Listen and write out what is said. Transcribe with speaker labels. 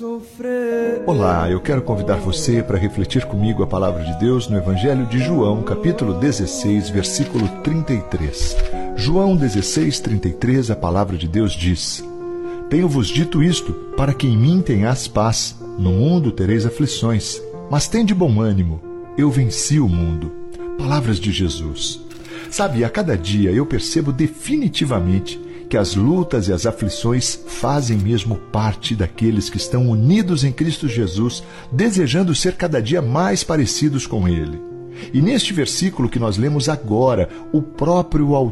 Speaker 1: Olá, eu quero convidar você para refletir comigo a palavra de Deus no Evangelho de João, capítulo 16, versículo 33. João 16, 33, a palavra de Deus diz: Tenho-vos dito isto, para que em mim tenhas paz. No mundo tereis aflições, mas tende bom ânimo. Eu venci o mundo. Palavras de Jesus. Sabe, a cada dia eu percebo definitivamente que as lutas e as aflições fazem mesmo parte daqueles que estão unidos em Cristo Jesus, desejando ser cada dia mais parecidos com Ele. E neste versículo que nós lemos agora, o próprio autor